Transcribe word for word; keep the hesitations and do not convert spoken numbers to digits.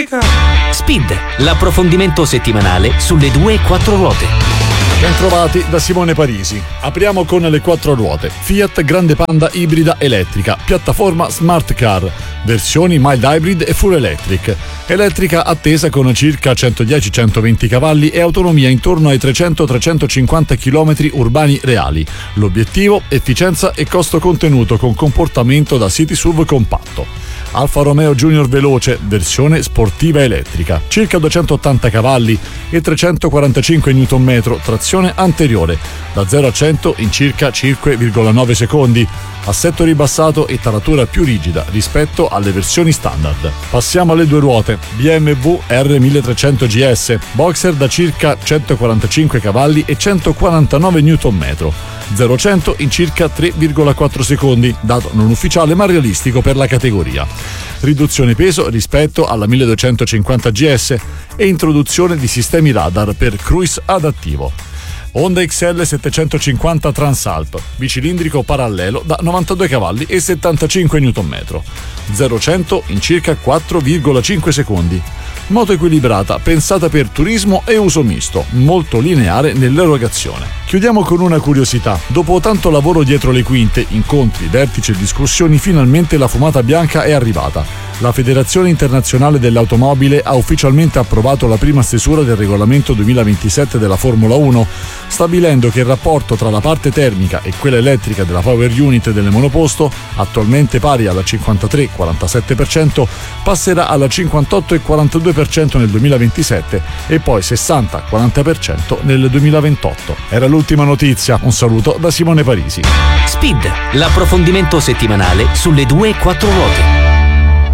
Speed, l'approfondimento settimanale sulle due e quattro ruote. Bentrovati da Simone Parisi. Apriamo con le quattro ruote. Fiat Grande Panda ibrida elettrica, piattaforma Smart Car, versioni mild hybrid e full electric. Elettrica attesa con circa centodieci centoventi cavalli e autonomia intorno ai trecento trecentocinquanta chilometri urbani reali. L'obiettivo: efficienza e costo contenuto con comportamento da city S U V compatto. Alfa Romeo Junior Veloce, versione sportiva elettrica, circa duecentottanta cavalli e trecentoquarantacinque newton metri, trazione anteriore, da zero a cento in circa cinque virgola nove secondi, assetto ribassato e taratura più rigida rispetto alle versioni standard. Passiamo alle due ruote. B M W R milletrecento G S, boxer da circa centoquarantacinque cavalli e centoquarantanove newton metri, zero a cento in circa tre virgola quattro secondi, dato non ufficiale ma realistico per la categoria. Riduzione peso rispetto alla milleduecentocinquanta G S e introduzione di sistemi radar per cruise adattivo. Honda X L settecentocinquanta Transalp, bicilindrico parallelo da novantadue cavalli e settantacinque newton metri, zero a cento in circa quattro virgola cinque secondi. Moto equilibrata, pensata per turismo e uso misto, molto lineare nell'erogazione. Chiudiamo con una curiosità. Dopo tanto lavoro dietro le quinte, incontri, vertici e discussioni, finalmente la fumata bianca è arrivata. La Federazione Internazionale dell'Automobile ha ufficialmente approvato la prima stesura del regolamento duemilaventisette della Formula uno, stabilendo che il rapporto tra la parte termica e quella elettrica della power unit delle monoposto, attualmente pari alla cinquantatré quarantasette per cento, passerà alla cinquantotto e quarantadue per cento nel duemilaventisette e poi sessanta quaranta per cento nel duemilaventotto. Era l'ultima notizia. Un saluto da Simone Parisi. Speed, l'approfondimento settimanale sulle due e quattro ruote.